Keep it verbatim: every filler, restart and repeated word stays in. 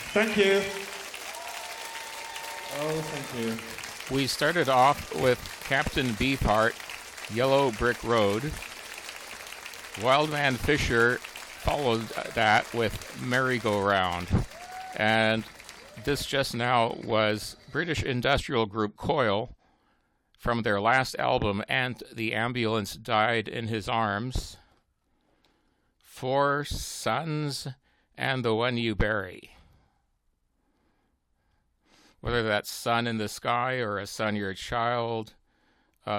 Thank you. Oh, thank you. We started off with Captain Beefheart, Yellow Brick Road. Wildman Fisher followed that with Merry-Go-Round. And this just now was British industrial group Coil from their last album, And the Ambulance Died in His Arms. Four Sons and the One You Bury. Whether that's sun in the sky or a son your child,